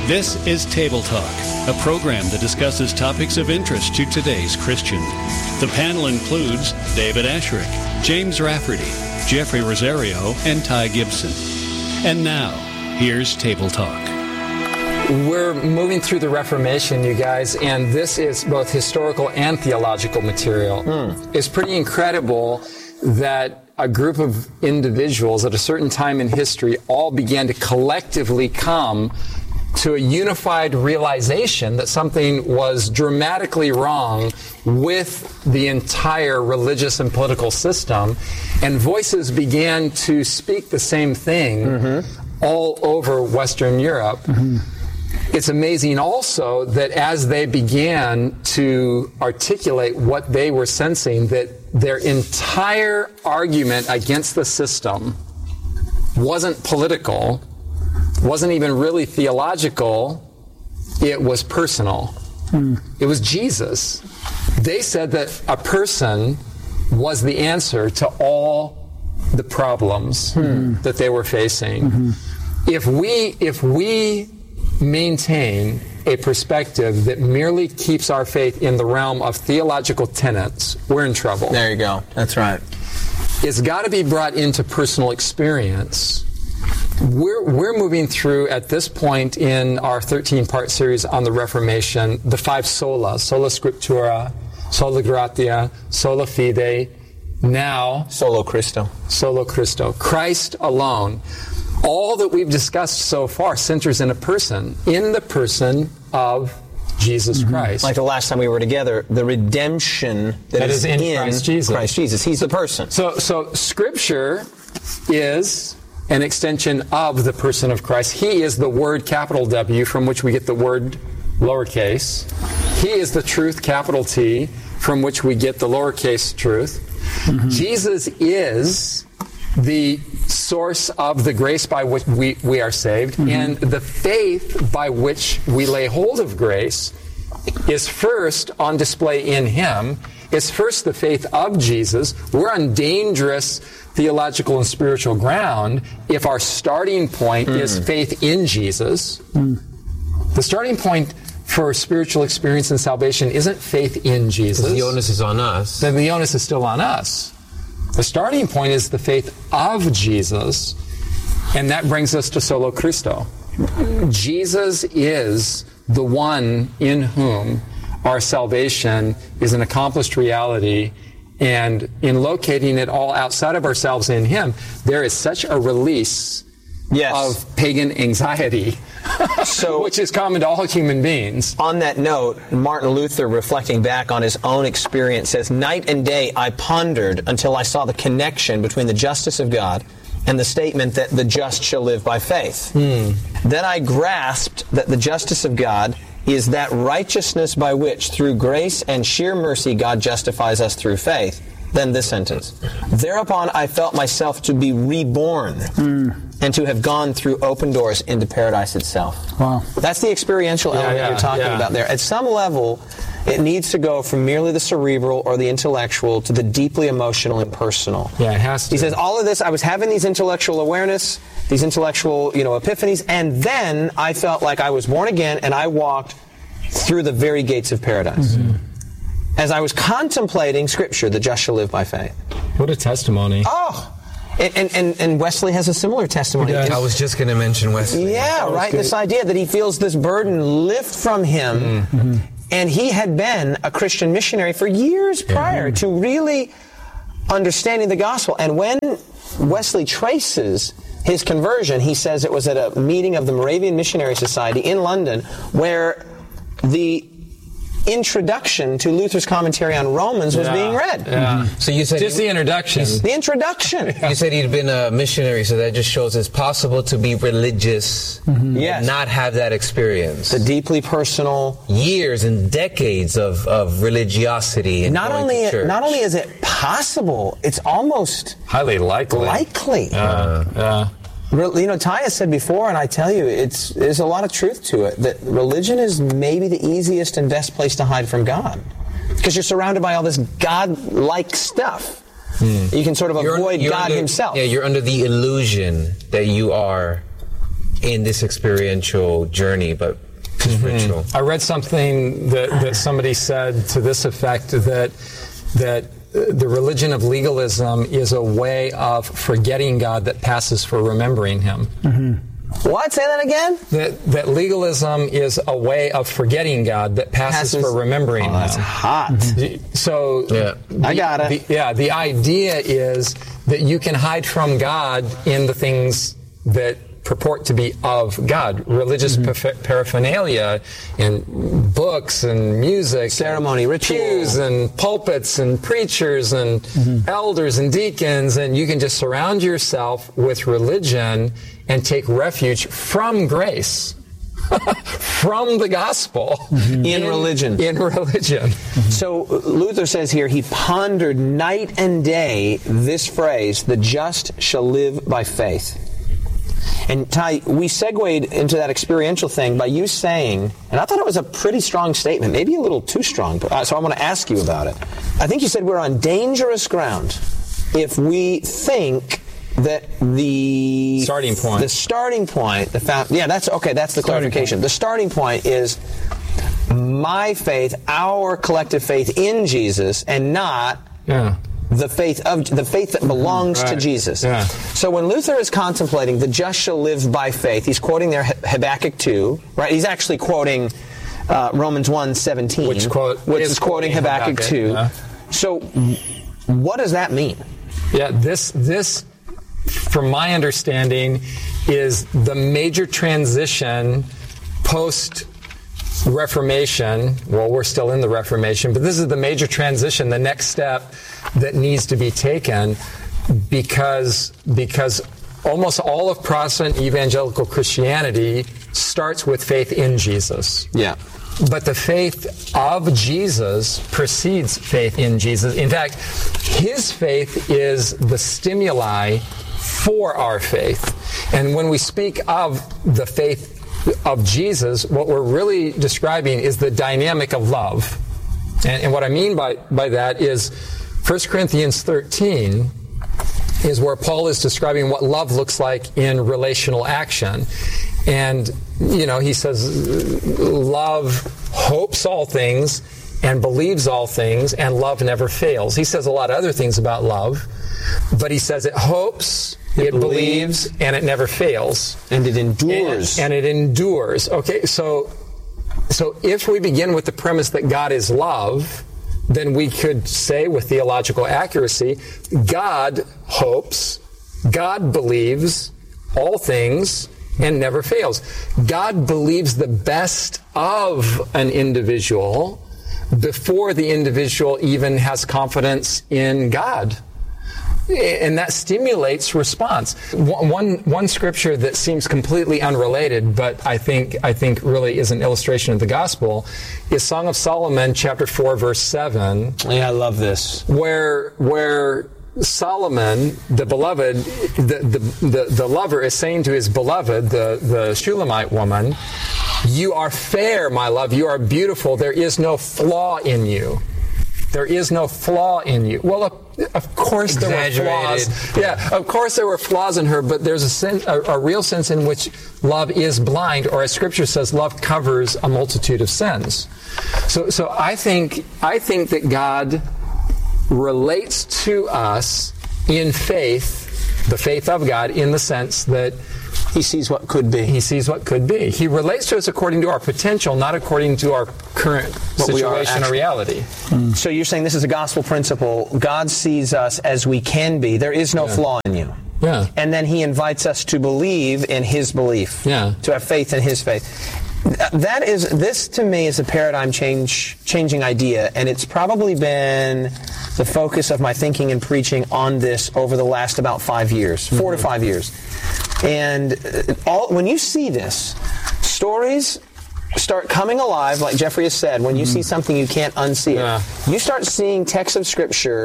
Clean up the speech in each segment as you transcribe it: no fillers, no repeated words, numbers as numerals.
This is Table Talk, a program that discusses topics of interest to today's Christian. The panel includes David Asherick, James Rafferty, Jeffrey Rosario, and Ty Gibson. And now, here's Table Talk. We're moving through the Reformation, you guys, and this is both historical and theological material. It's pretty incredible that a group of individuals at a certain time in history all began to collectively come to a unified realization that something was dramatically wrong with the entire religious and political system, and voices began to speak the same thing all over Western Europe. It's amazing also that as they began to articulate what they were sensing, that their entire argument against the system wasn't political, wasn't even really theological, it was personal. It was Jesus. They said that a person was the answer to all the problems that they were facing. If we maintain a perspective that merely keeps our faith in the realm of theological tenets, we're in trouble. There you go. That's right. It's got to be brought into personal experience. We're moving through, at this point in our 13-part series on the Reformation, the 5 solas: sola scriptura, sola gratia, sola fide, now Solo Christo. Solo Christo, Christ alone. All that we've discussed so far centers in a person, in the person of Jesus Christ. Like the last time we were together, the redemption that is in Christ Jesus. Christ Jesus. He's the person. So Scripture is an extension of the person of Christ. He is the Word, capital W, from which we get the word lowercase. He is the truth, capital T, from which we get the lowercase truth. Jesus is the source of the grace by which we are saved, and the faith by which we lay hold of grace is first on display in Him. It's first the faith of Jesus. We're on dangerous theological and spiritual ground if our starting point is faith in Jesus. The starting point for spiritual experience and salvation isn't faith in Jesus. The onus is on us. Then the onus is still on us. The starting point is the faith of Jesus, and that brings us to Solo Christo. Jesus is the one in whom our salvation is an accomplished reality, and in locating it all outside of ourselves in Him, there is such a release of pagan anxiety, which is common to all human beings. On that note, Martin Luther, reflecting back on his own experience, says, "Night and day I pondered until I saw the connection between the justice of God and the statement that the just shall live by faith. Then I grasped that the justice of God is that righteousness by which, through grace and sheer mercy, God justifies us through faith." Then this sentence: "Thereupon I felt myself to be reborn and to have gone through open doors into paradise itself." Wow. That's the experiential element you're talking about there. At some level, it needs to go from merely the cerebral or the intellectual to the deeply emotional and personal. Yeah, it has to. He says, all of this, I was having these intellectual awareness, these intellectual, epiphanies, and then I felt like I was born again and I walked through the very gates of paradise. As I was contemplating Scripture, the just shall live by faith. What a testimony. Oh! And Wesley has a similar testimony. I was just going to mention Wesley. Yeah, right. This idea that he feels this burden lift from him. And he had been a Christian missionary for years prior to really understanding the gospel. And when Wesley traces his conversion, he says it was at a meeting of the Moravian Missionary Society in London, where the introduction to Luther's commentary on Romans was being read. So you said just the introduction. The introduction. You said he'd been a missionary, so that just shows it's possible to be religious and not have that experience. The deeply personal, years and decades of religiosity and not only is it possible, it's almost highly likely. Ty has said before, and I tell you, there's a lot of truth to it, that religion is maybe the easiest and best place to hide from God. Because you're surrounded by all this God-like stuff. You can sort of avoid God Himself. Yeah, you're under the illusion that you are in this experiential journey, but just ritual. I read something that somebody said to this effect, that the religion of legalism is a way of forgetting God that passes for remembering Him. What? Say that again? That legalism is a way of forgetting God that passes for remembering Him. That's hot. So, I got it. The idea is that you can hide from God in the things that purport to be of God. Religious paraphernalia in books and music, ceremony, ritual, pews and pulpits and preachers and elders and deacons, and you can just surround yourself with religion and take refuge from grace, from the gospel. In religion. In religion. So Luther says here, he pondered night and day this phrase, the just shall live by faith. And Ty, we segued into that experiential thing by you saying, and I thought it was a pretty strong statement, maybe a little too strong, so I want to ask you about it. I think you said we're on dangerous ground if we think that the starting point, that's the clarification. The starting point is my faith, our collective faith in Jesus, and not the faith that belongs to Jesus. So when Luther is contemplating the just shall live by faith, he's quoting there Habakkuk 2, right? He's actually quoting Romans 1:17, which is quoting Habakkuk 2. So what does that mean? Yeah, this, from my understanding, is the major transition post-Reformation. Well, we're still in the Reformation, but this is the major transition, the next step that needs to be taken, because almost all of Protestant evangelical Christianity starts with faith in Jesus. Yeah. But the faith of Jesus precedes faith in Jesus. In fact, His faith is the stimuli for our faith. And when we speak of the faith of Jesus, what we're really describing is the dynamic of love. And what I mean by that is 1 Corinthians 13 is where Paul is describing what love looks like in relational action. And, he says, love hopes all things and believes all things, and love never fails. He says a lot of other things about love, but he says it hopes, it believes, and it never fails. And it endures. And it endures. Okay, so if we begin with the premise that God is love, then we could say with theological accuracy, God hopes, God believes all things, and never fails. God believes the best of an individual before the individual even has confidence in God. And that stimulates response. One scripture that seems completely unrelated, but I think really is an illustration of the gospel, is Song of Solomon, chapter 4, verse 7. Yeah, I love this. Where Solomon, the beloved, the lover is saying to his beloved, the Shulamite woman, "You are fair, my love. You are beautiful. There is no flaw in you." There is no flaw in you. Well, of course there were flaws. Yeah, of course there were flaws in her, but there's a real sense in which love is blind, or as Scripture says, love covers a multitude of sins. So I think that God relates to us in faith, the faith of God, in the sense that He sees what could be. He sees what could be. He relates to us according to our potential, not according to our current situation or reality. So you're saying this is a gospel principle. God sees us as we can be. There is no flaw in you. Yeah. And then He invites us to believe in His belief. Yeah. To have faith in His faith. This to me is a paradigm changing idea, and it's probably been the focus of my thinking and preaching on this over the last about 5 years, 4 to 5 years. And when you see this, stories start coming alive, like Jeffrey has said, when you see something you can't unsee it. You start seeing texts of Scripture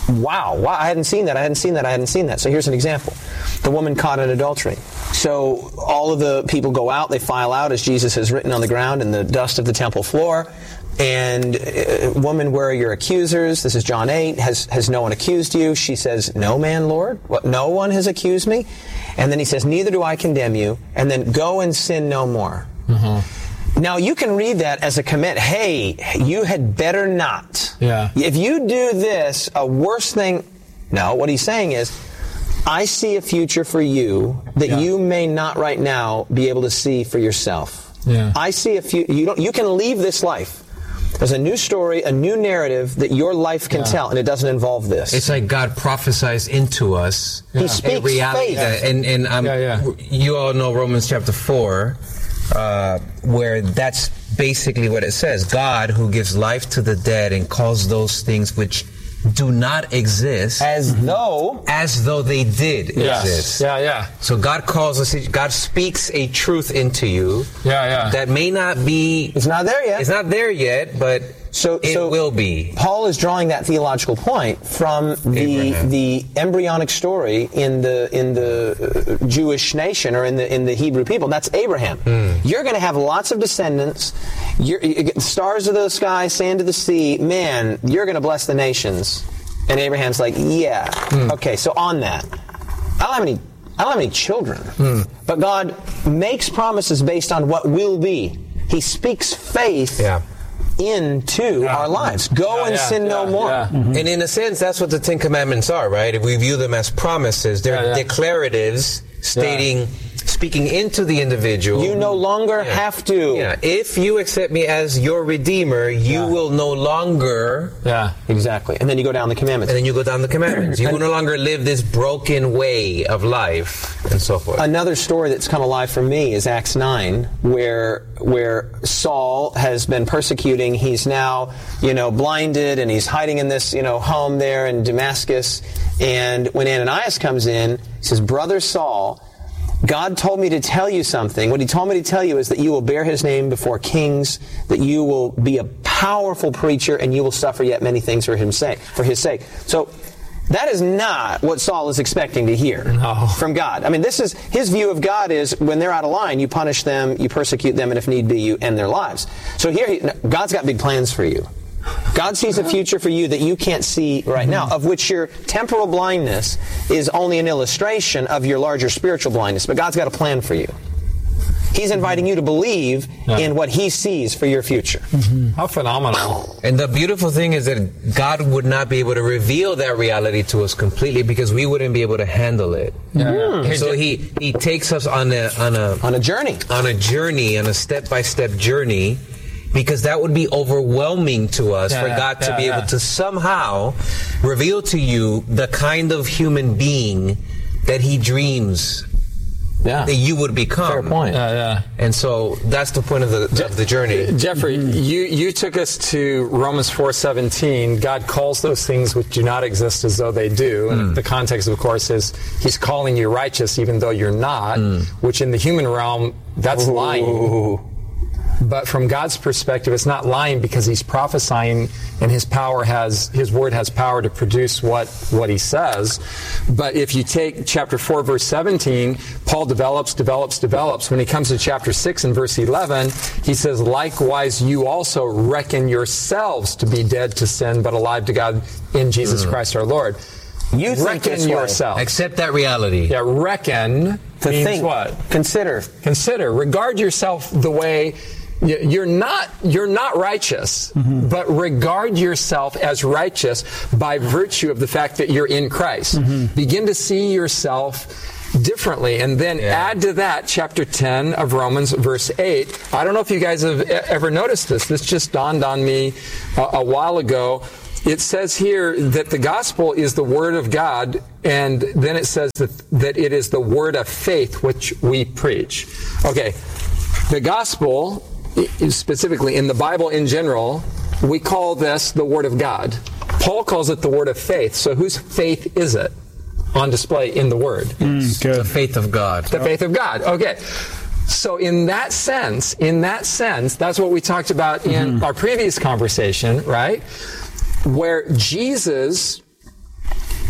Wow, I hadn't seen that. So here's an example. The woman caught in adultery. So all of the people go out, they file out as Jesus has written on the ground in the dust of the temple floor. And woman, where are your accusers? This is John 8. Has no one accused you? She says, no man, Lord. What? No one has accused me? And then he says, neither do I condemn you. And then go and sin no more. Mm-hmm. Now, you can read that as a command. Hey, you had better not. Yeah. If you do this, a worse thing. No, what he's saying is, I see a future for you that you may not right now be able to see for yourself. Yeah. I see a future. You can leave this life. There's a new story, a new narrative that your life can tell, and it doesn't involve this. It's like God prophesies into us. He speaks reality faith. And you all know Romans chapter 4, where that's basically what it says. God, who gives life to the dead and calls those things which do not exist as though they did exist. So God calls us. God speaks a truth into you. That may not be. It's not there yet. It's not there yet, but it will be. Paul is drawing that theological point from the embryonic story in the Jewish nation or in the Hebrew people. That's Abraham. You're going to have lots of descendants. Stars of the sky, sand of the sea. Man, you're going to bless the nations. And Abraham's like, okay. So on that, I don't have any children. But God makes promises based on what will be. He speaks faith. Into our lives. Go and sin no more. And in a sense, that's what the Ten Commandments are, right? If we view them as promises, they're declaratives speaking into the individual. You no longer have to. If you accept me as your Redeemer, you will no longer... Exactly. And then you go down the commandments. You will no longer live this broken way of life, and so forth. Another story that's come alive for me is Acts 9, where Saul has been persecuting. He's now, blinded, and he's hiding in this, home there in Damascus. And when Ananias comes in, he says, Brother Saul, God told me to tell you something. What he told me to tell you is that you will bear his name before kings, that you will be a powerful preacher, and you will suffer yet many things for his sake. So that is not what Saul is expecting to hear from God. I mean, this is his view of God is when they're out of line, you punish them, you persecute them, and if need be, you end their lives. So here, God's got big plans for you. God sees a future for you that you can't see right now, of which your temporal blindness is only an illustration of your larger spiritual blindness. But God's got a plan for you. He's inviting you to believe in what he sees for your future. How phenomenal. And the beautiful thing is that God would not be able to reveal that reality to us completely because we wouldn't be able to handle it. So he takes us on a journey. On a step-by-step journey. Because that would be overwhelming to us for God to be able to somehow reveal to you the kind of human being that he dreams that you would become. Fair point. And so that's the point of the journey. Jeffrey, you took us to Romans 4:17. God calls those things which do not exist as though they do. And the context, of course, is he's calling you righteous even though you're not, which in the human realm, that's lying. But from God's perspective, it's not lying because he's prophesying and his word has power to produce what he says. But if you take chapter 4, verse 17, Paul develops. When he comes to chapter 6 and verse 11, he says, likewise, you also reckon yourselves to be dead to sin, but alive to God in Jesus Christ our Lord. You reckon yourself. Accept that reality. Reckon to means think. What? Consider. Regard yourself the way you're not righteous, but regard yourself as righteous by virtue of the fact that you're in Christ. Begin to see yourself differently. And then add to that chapter 10 of Romans, verse 8. I don't know if you guys have ever noticed this. This just dawned on me a while ago. It says here that the gospel is the word of God, and then it says that it is the word of faith which we preach. Okay, the gospel, specifically in the Bible in general, we call this the word of God. Paul calls it the word of faith. So whose faith is it on display in the word? The faith of God. The faith of God. Okay. So in that sense, that's what we talked about in our previous conversation, right? Where Jesus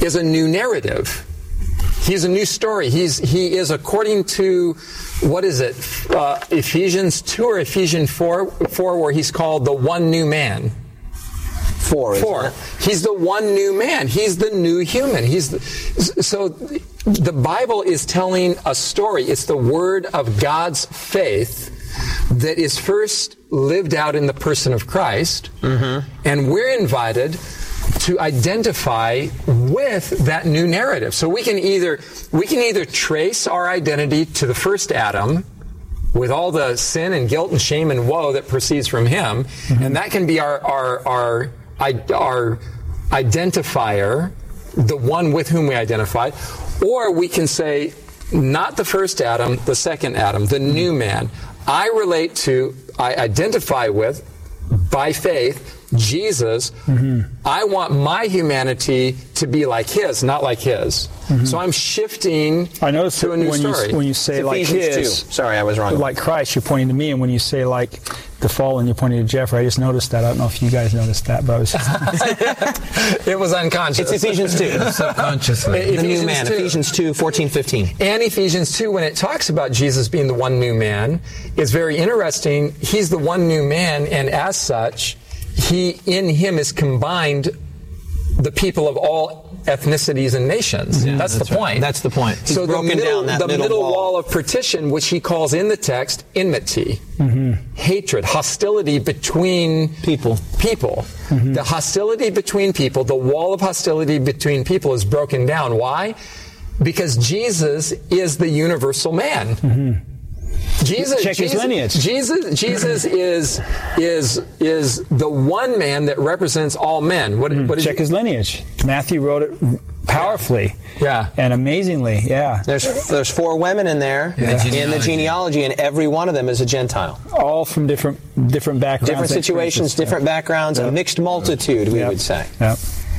is a new narrative. He's a new story. He is, according to, what is it, Ephesians 2 or Ephesians 4, where he's called the one new man. 4. He's the one new man. He's the new human. So the Bible is telling a story. It's the word of God's faith that is first lived out in the person of Christ. Mm-hmm. And we're invited to identify with that new narrative. So we can either trace our identity to the first Adam, with all the sin and guilt and shame and woe that proceeds from him, mm-hmm. and that can be our identifier, the one with whom we identify, or we can say, not the first Adam, the second Adam, the new man. I identify with, by faith, Jesus. Mm-hmm. I want my humanity to be like his, not like his. Mm-hmm. So I'm shifting to a new story. When you say it's like Ephesians his, 2. Sorry, I was wrong. Like Christ, you're pointing to me, and when you say like the fallen, you're pointing to Jeffrey. I just noticed that. I don't know if you guys noticed that, but I was just... It was unconscious. It's Ephesians 2. Subconsciously. The new man, Ephesians 2, 14, 15. And Ephesians 2, when it talks about Jesus being the one new man, is very interesting. He's the one new man, and as such, in him is combined the people of all ethnicities and nations. Yeah, that's the point. That's the point. He's so the middle wall of partition, which he calls in the text enmity, mm-hmm. hatred, hostility between people. Mm-hmm. The hostility between people, the wall of hostility between people is broken down. Why? Because Jesus is the universal man. Mm-hmm. Check his lineage. Jesus is the one man that represents all men. Check his lineage. Matthew wrote it powerfully, and amazingly. Yeah, there's 4 women in there in the genealogy, and every one of them is a Gentile. All from different backgrounds, different situations, different backgrounds, a mixed multitude, we would say. Yep.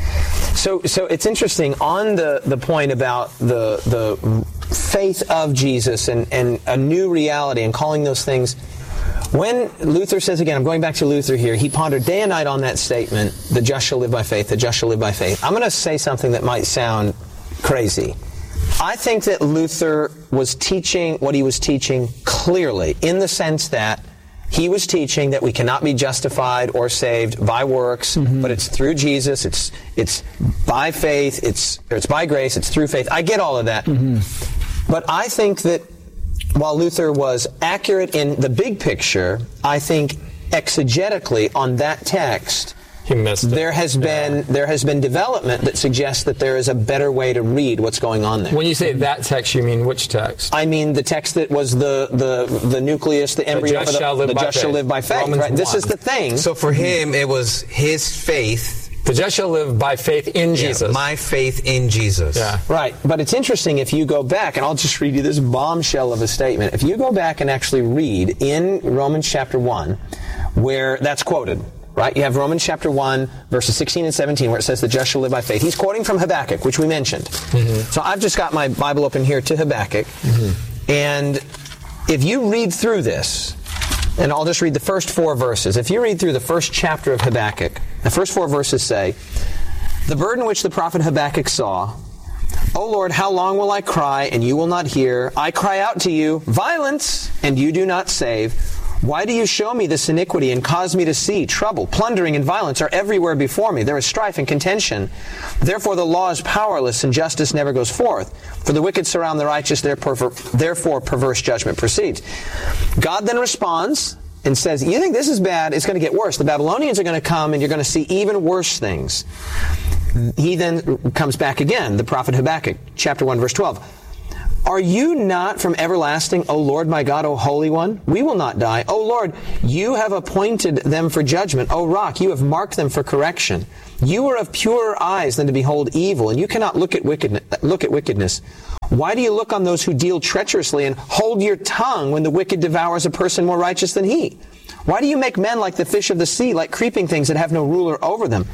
So it's interesting on the point about the faith of Jesus and a new reality and calling those things. When Luther says, again, I'm going back to Luther here, he pondered day and night on that statement, the just shall live by faith, the just shall live by faith. I'm going to say something that might sound crazy. I think that Luther was teaching what he was teaching clearly, in the sense that he was teaching that we cannot be justified or saved by works, mm-hmm. but it's through Jesus, it's by faith, it's by grace, it's through faith. I get all of that. Mm-hmm. But I think that while Luther was accurate in the big picture, I think exegetically on that text, he missed it. There has been development that suggests that there is a better way to read what's going on there. When you say that text, you mean which text? I mean the text that was the nucleus, the embryo of the just shall live by faith. Right? This is the thing. So for him, it was his faith. The just shall live by faith in Jesus. My faith in Jesus. Yeah. Right. But it's interesting if you go back, and I'll just read you this bombshell of a statement. If you go back and actually read in Romans chapter 1, where that's quoted, right? You have Romans chapter 1, verses 16 and 17, where it says the just shall live by faith. He's quoting from Habakkuk, which we mentioned. Mm-hmm. So I've just got my Bible open here to Habakkuk. Mm-hmm. And if you read through this, and I'll just read the first 4 verses. If you read through the first chapter of Habakkuk, the first 4 verses say, the burden which the prophet Habakkuk saw, O Lord, how long will I cry, and you will not hear? I cry out to you, violence, and you do not save. Why do you show me this iniquity and cause me to see trouble? Plundering and violence are everywhere before me. There is strife and contention. Therefore the law is powerless and justice never goes forth. For the wicked surround the righteous, therefore perverse judgment proceeds. God then responds and says, you think this is bad? It's going to get worse. The Babylonians are going to come and you're going to see even worse things. He then comes back again, the prophet Habakkuk, chapter 1, verse 12. Are you not from everlasting, O Lord my God, O Holy One? We will not die. O Lord, you have appointed them for judgment. O Rock, you have marked them for correction. You are of purer eyes than to behold evil, and you cannot look at wickedness. Why do you look on those who deal treacherously and hold your tongue when the wicked devours a person more righteous than he? Why do you make men like the fish of the sea, like creeping things that have no ruler over them?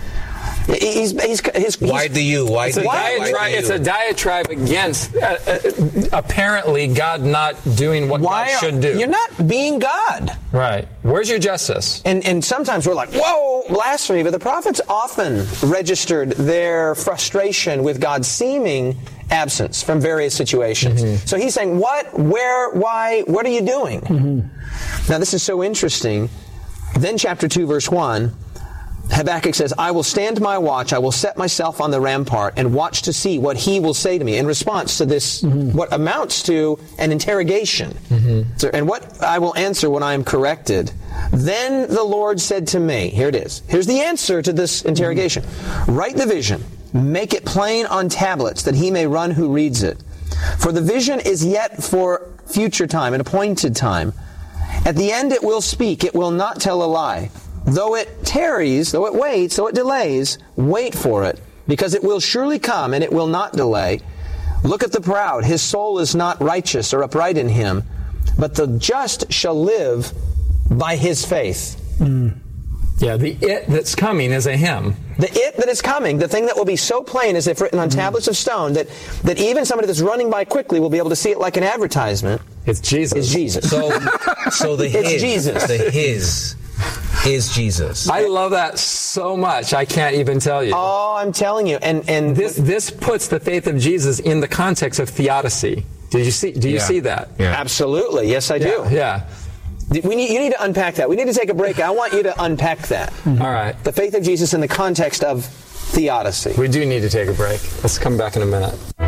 Why do you? It's a diatribe against apparently God not doing what God should do. You're not being God. Right. Where's your justice? And sometimes we're like, whoa, blasphemy. But the prophets often registered their frustration with God's seeming absence from various situations. Mm-hmm. So he's saying, what, where, why, what are you doing? Mm-hmm. Now this is so interesting. Then chapter 2, verse 1, Habakkuk says, I will stand my watch, I will set myself on the rampart and watch to see what he will say to me in response to this, what amounts to an interrogation. So, and what I will answer when I am corrected. Then the Lord said to me, here it is, here's the answer to this interrogation. Write the vision, make it plain on tablets that he may run who reads it. For the vision is yet for future time, an appointed time. At the end it will speak, it will not tell a lie. Though it tarries, though it waits, though it delays, wait for it, because it will surely come and it will not delay. Look at the proud. His soul is not righteous or upright in him, but the just shall live by his faith. Yeah, the it that's coming is a him. The it that is coming, the thing that will be so plain as if written on tablets of stone that even somebody that's running by quickly will be able to see it like an advertisement. It's Jesus. It's Jesus. So the it's his, Jesus. The his is Jesus. I love that so much. I can't even tell you. Oh, I'm telling you. And this puts the faith of Jesus in the context of theodicy. Do you see that? Yeah. Absolutely. Yes, I do. Yeah. You need to unpack that. We need to take a break. I want you to unpack that. All right. The faith of Jesus in the context of theodicy. We do need to take a break. Let's come back in a minute.